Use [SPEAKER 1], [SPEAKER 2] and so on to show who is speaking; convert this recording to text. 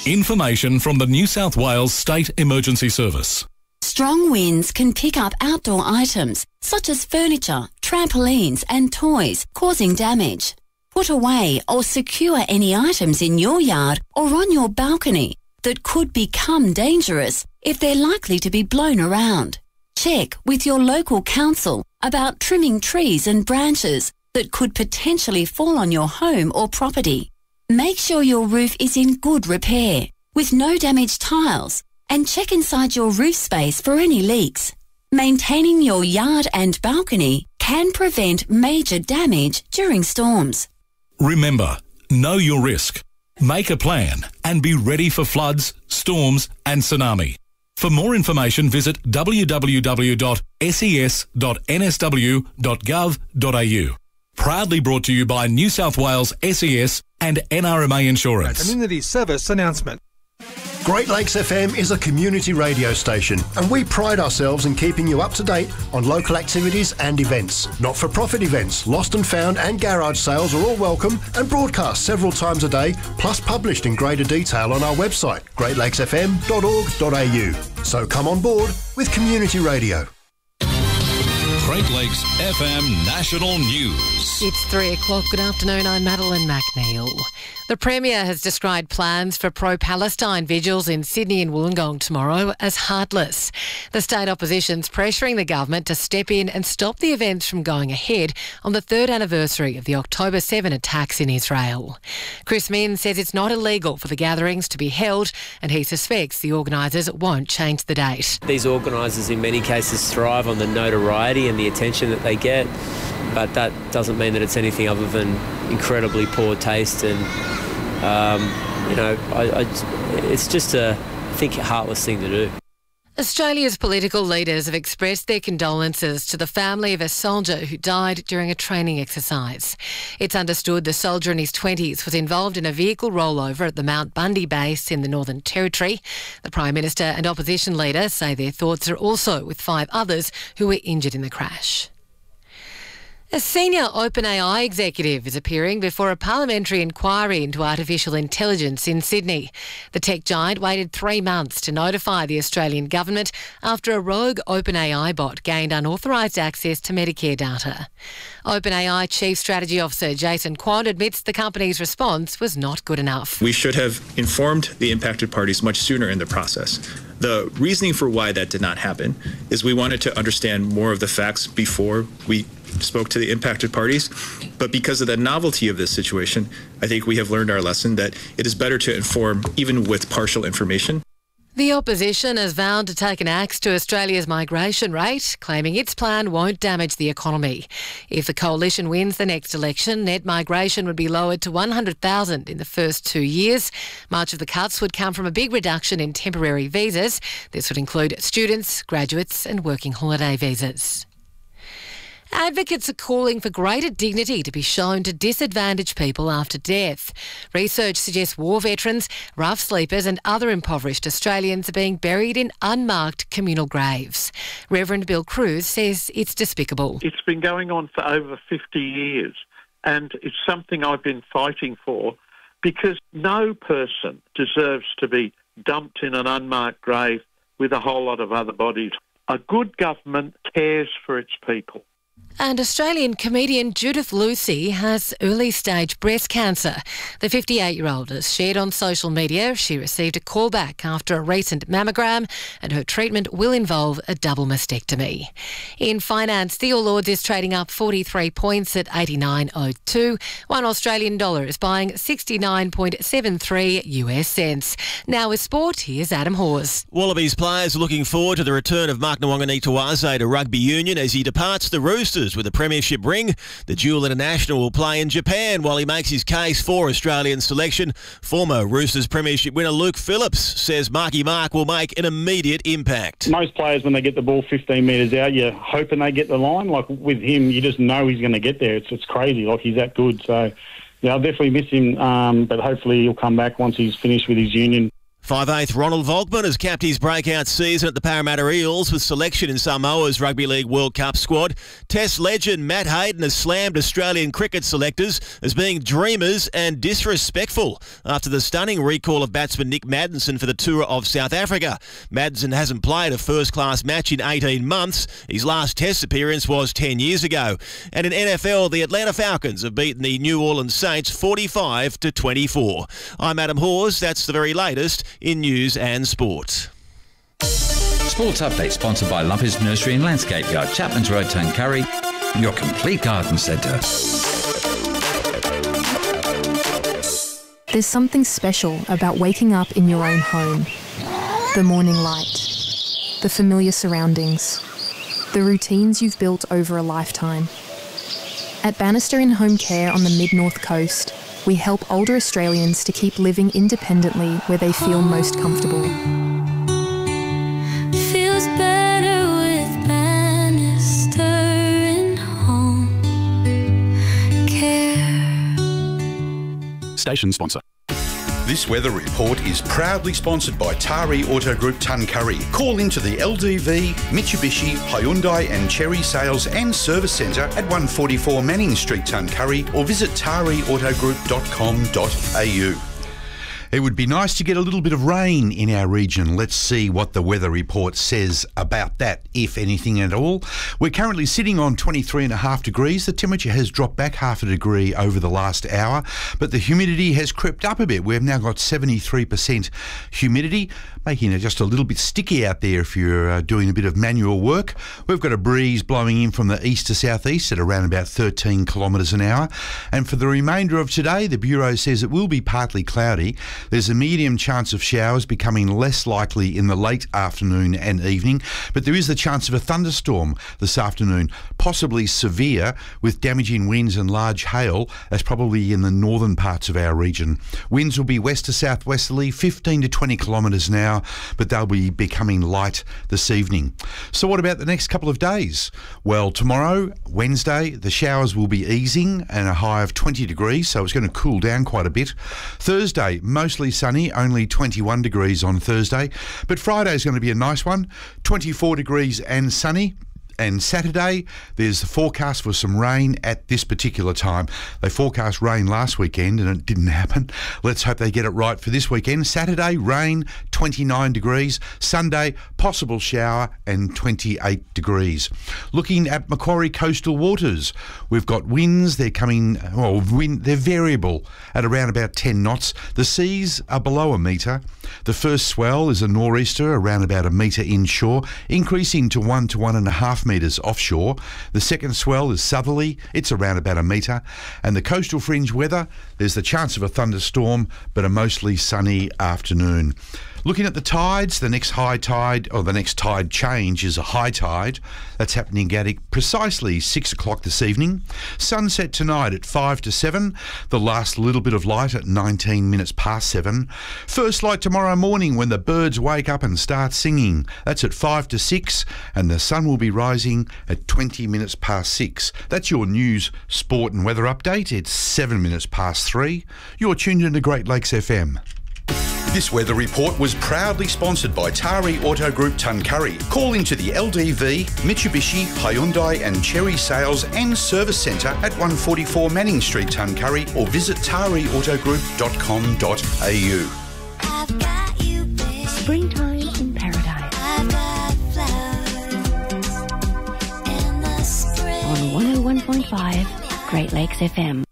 [SPEAKER 1] Information from the New South Wales State Emergency Service.
[SPEAKER 2] Strong winds can pick up outdoor items such as furniture, trampolines and toys, causing damage. Put away or secure any items in your yard or on your balcony that could become dangerous if they're likely to be blown around. Check with your local council about trimming trees and branches that could potentially fall on your home or property. Make sure your roof is in good repair with no damaged tiles, and check inside your roof space for any leaks. Maintaining your yard and balcony can prevent major damage during storms.
[SPEAKER 1] Remember, know your risk. Make a plan and be ready for floods, storms and tsunami. For more information, visit www.ses.nsw.gov.au. Proudly brought to you by New South Wales SES and NRMA Insurance.
[SPEAKER 3] Community service announcement.
[SPEAKER 4] Great Lakes FM is a community radio station, and we pride ourselves in keeping you up to date on local activities and events. Not-for-profit events, lost and found and garage sales are all welcome and broadcast several times a day, plus published in greater detail on our website, greatlakesfm.org.au. So come on board with community radio.
[SPEAKER 1] Great Lakes FM National News.
[SPEAKER 5] It's 3 o'clock. Good afternoon. I'm Madeline McNeil. The Premier has described plans for pro-Palestine vigils in Sydney and Wollongong tomorrow as heartless. The state opposition's pressuring the government to step in and stop the events from going ahead on the third anniversary of the October 7 attacks in Israel. Chris Minns says it's not illegal for the gatherings to be held, and he suspects the organisers won't change the date.
[SPEAKER 6] These organisers in many cases thrive on the notoriety and the attention that they get, but that doesn't mean that it's anything other than incredibly poor taste and it's just I think, a heartless thing to do.
[SPEAKER 5] Australia's political leaders have expressed their condolences to the family of a soldier who died during a training exercise. It's understood the soldier in his 20s was involved in a vehicle rollover at the Mount Bundy base in the Northern Territory. The Prime Minister and opposition leader say their thoughts are also with 5 others who were injured in the crash. A senior OpenAI executive is appearing before a parliamentary inquiry into artificial intelligence in Sydney. The tech giant waited 3 months to notify the Australian government after a rogue OpenAI bot gained unauthorised access to Medicare data. OpenAI Chief Strategy Officer Jason Kwon admits the company's response was not good enough.
[SPEAKER 7] We should have informed the impacted parties much sooner in the process. The reasoning for why that did not happen is we wanted to understand more of the facts before we spoke to the impacted parties, but because of the novelty of this situation, I think we have learned our lesson that it is better to inform even with partial information.
[SPEAKER 5] The opposition has vowed to take an axe to Australia's migration rate, claiming its plan won't damage the economy. If the coalition wins the next election, net migration would be lowered to 100,000 in the first 2 years. Much of the cuts would come from a big reduction in temporary visas. This would include students, graduates and working holiday visas. Advocates are calling for greater dignity to be shown to disadvantaged people after death. Research suggests war veterans, rough sleepers and other impoverished Australians are being buried in unmarked communal graves. Reverend Bill Cruz says it's despicable.
[SPEAKER 8] It's been going on for over 50 years and it's something I've been fighting for because no person deserves to be dumped in an unmarked grave with a whole lot of other bodies. A good government cares for its people.
[SPEAKER 5] And Australian comedian Judith Lucy has early-stage breast cancer. The 58-year-old has shared on social media she received a callback after a recent mammogram and her treatment will involve a double mastectomy. In finance, the All Ords is trading up 43 points at 89.02. $1 Australian dollar is buying 69.73 US cents. Now with sport, here's Adam Hawes.
[SPEAKER 9] Wallabies players are looking forward to the return of Mark Nwangani-Tawaze to rugby union as he departs the Roosters with a premiership ring. The dual international will play in Japan while he makes his case for Australian selection. Former Roosters premiership winner Luke Phillips says Marky Mark will make an immediate impact.
[SPEAKER 10] Most players, when they get the ball 15 metres out, you're hoping they get the line. Like with him, you just know he's going to get there. It's crazy. Like he's that good. So, yeah, I'll definitely miss him, but hopefully he'll come back once he's finished with his union.
[SPEAKER 9] 5'8" Ronald Volkman has capped his breakout season at the Parramatta Eels with selection in Samoa's Rugby League World Cup squad. Test legend Matt Hayden has slammed Australian cricket selectors as being dreamers and disrespectful after the stunning recall of batsman Nick Maddinson for the tour of South Africa. Maddinson hasn't played a first-class match in 18 months. His last Test appearance was 10 years ago. And in NFL, the Atlanta Falcons have beaten the New Orleans Saints 45-24. I'm Adam Hawes. That's the very latest in news and sport.
[SPEAKER 3] Sports Update sponsored by Lumpers Nursery and Landscape Yard, Chapman's Road, Tuncurry, your complete garden centre.
[SPEAKER 11] There's something special about waking up in your own home. The morning light, the familiar surroundings, the routines you've built over a lifetime. At Bannister in Home Care on the Mid-North Coast, we help older Australians to keep living independently where they feel most comfortable.
[SPEAKER 12] Feels better with Bannister in Home Care.
[SPEAKER 13] Station sponsor.
[SPEAKER 14] This weather report is proudly sponsored by Tari Auto Group Tuncurry. Call into the LDV, Mitsubishi, Hyundai and Cherry Sales and Service Centre at 144 Manning Street, Tuncurry, or visit tariautogroup.com.au. It would be nice to get a little bit of rain in our region. Let's see what the weather report says about that, if anything at all. We're currently sitting on 23.5 degrees. The temperature has dropped back half a degree over the last hour, but the humidity has crept up a bit. We've now got 73% humidity, making it just a little bit sticky out there if you're doing a bit of manual work. We've got a breeze blowing in from the east to southeast at around about 13 kilometres an hour. And for the remainder of today, the Bureau says it will be partly cloudy. There's a medium chance of showers becoming less likely in the late afternoon and evening, but there is the chance of a thunderstorm this afternoon, possibly severe, with damaging winds and large hail. That's probably in the northern parts of our region. Winds will be west to southwesterly, 15 to 20 kilometres an hour, but they'll be becoming light this evening. So what about the next couple of days? Well, tomorrow, Wednesday, the showers will be easing and a high of 20 degrees, so it's going to cool down quite a bit. Thursday, mostly sunny, only 21 degrees on Thursday, but Friday is going to be a nice one, 24 degrees and sunny. And Saturday, there's the forecast for some rain at this particular time. They forecast rain last weekend and it didn't happen. Let's hope they get it right for this weekend. Saturday, rain, 29 degrees. Sunday, possible shower and 28 degrees. Looking at Macquarie coastal waters, we've got winds. They're coming, well, they're variable at around about 10 knots. The seas are below a metre. The first swell is a nor'easter around about a metre inshore, increasing to 1 to 1.5 metres offshore. The second swell is southerly, it's around about a metre. And the coastal fringe weather, there's the chance of a thunderstorm, but a mostly sunny afternoon. Looking at the tides, the next high tide, or the next tide change is a high tide. That's happening at precisely 6 o'clock this evening. Sunset tonight at 5 to 7. The last little bit of light at 19 minutes past 7. First light tomorrow morning when the birds wake up and start singing. That's at 5 to 6, and the sun will be rising at 20 minutes past 6. That's your news, sport and weather update. It's 7 minutes past 3. You're tuned into Great Lakes FM. This weather report was proudly sponsored by Tari Auto Group Tuncurry. Call into the LDV, Mitsubishi, Hyundai and Cherry Sales and Service Centre at 144 Manning Street, Tuncurry, or visit tariautogroup.com.au.
[SPEAKER 15] Springtime in paradise. On 101.5 Great Lakes FM.